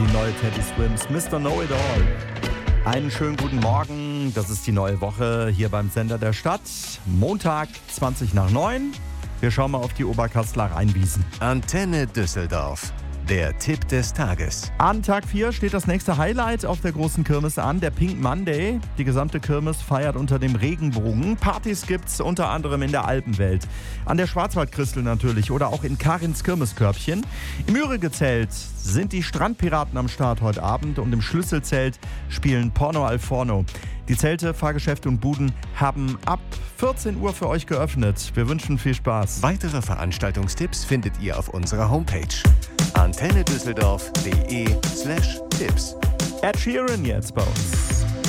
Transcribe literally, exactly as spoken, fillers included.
Die neue Teddy Swims, Mister Know-It-All. Einen schönen guten Morgen, das ist die neue Woche hier beim Sender der Stadt. Montag, zwanzig nach neun. Wir schauen mal auf die Oberkassler Rheinwiesen. Antenne Düsseldorf. Der Tipp des Tages. An Tag vier steht das nächste Highlight auf der großen Kirmes an, der Pink Monday. Die gesamte Kirmes feiert unter dem Regenbogen. Partys gibt's unter anderem in der Alpenwelt, an der Schwarzwaldkristel natürlich oder auch in Karins Kirmeskörbchen. Im Ürige-Zelt sind die Strandpiraten am Start heute Abend und im Schlüsselzelt spielen Porno al Forno. Die Zelte, Fahrgeschäfte und Buden haben ab vierzehn Uhr für euch geöffnet. Wir wünschen viel Spaß. Weitere Veranstaltungstipps findet ihr auf unserer Homepage antennedüsseldorf punkt de slash Tipps. Ed Sheeran jetzt bei uns.